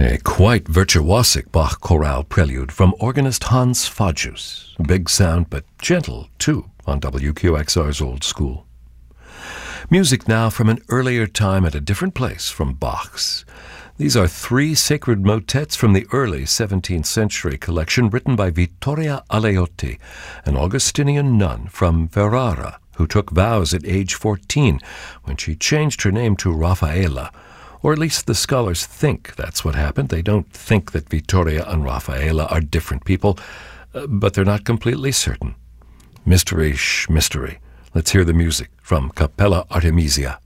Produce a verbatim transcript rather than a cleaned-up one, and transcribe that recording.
A quite virtuosic Bach chorale prelude from organist Hans Fajus. Big sound, but gentle, too, on W Q X R's Old School. Music now from an earlier time at a different place from Bach's. These are three sacred motets from the early seventeenth century collection written by Vittoria Aleotti, an Augustinian nun from Ferrara who took vows at age fourteen when she changed her name to Raffaella. Or at least the scholars think that's what happened. They don't think that Vittoria and Raffaella are different people, uh, but they're not completely certain. Mystery, sh mystery. Let's hear the music from Capella Artemisia.